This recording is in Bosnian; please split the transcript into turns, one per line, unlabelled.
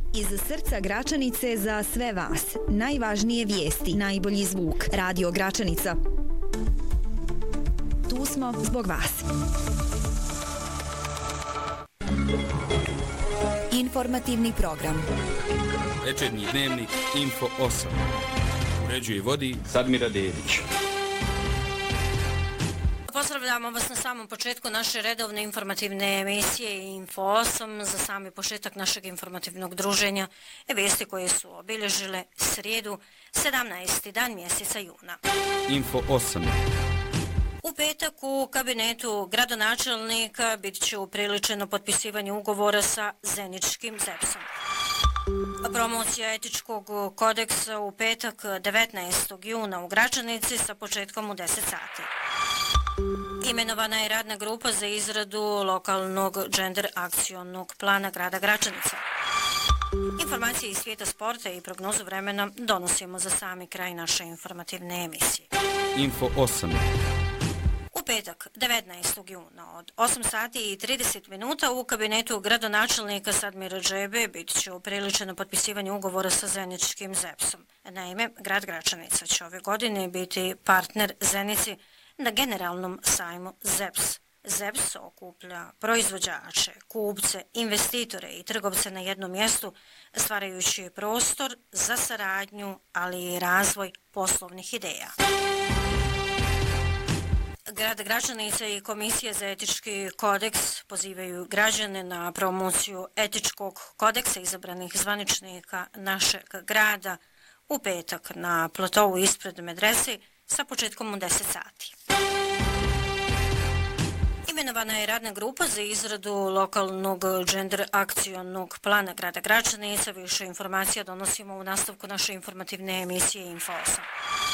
Iz srca Gračanice za sve vas. Najvažnije vijesti, najbolji zvuk. Radio Gračanica. Tu smo zbog vas. Informativni program.
Večernji dnevnik Info 8. Uređuje i vodi Sadmira Dedić.
Pozdravljamo vas na samom početku naše redovne informativne emisije Info 8 za sami početak našeg informativnog druženja i vijesti koje su obilježile srijedu 17. dan mjeseca juna.
Info 8.
U petak u kabinetu gradonačelnika bit će upriličeno potpisivanje ugovora sa Zeničkim ZEPS-om. Promocija etičkog kodeksa u petak 19. juna u Gračanici sa početkom u 10 sati. Imenovana je radna grupa za izradu lokalnog gender akcionog plana grada Gračanica. Informacije iz svijeta sporta i prognozu vremena donosimo za sami kraj naše informativne emisije.
Info 8.
U petak 19. juna od 8 sati i 30 minuta u kabinetu gradonačelnika Sadmira Džebe bit će upriličeno potpisivanje ugovora sa Zeničkim ZEPS-om. Naime, grad Gračanica će ove godine biti partner Zenici na generalnom sajmu ZEPS. ZEPS okuplja proizvođače, kupce, investitore i trgovce na jednom mjestu, stvarajući prostor za saradnju, ali i razvoj poslovnih ideja. Grad Gračanica i Komisija za etički kodeks pozivaju građane na promociju etičkog kodeksa izabranih zvaničnika našeg grada u petak na platovu ispred medrese sa početkom u 10 sati. Imenovana je radna grupa za izradu lokalnog gender akcionog plana grada Gračanica. Više informacija donosimo u nastavku naše informativne emisije Info 8.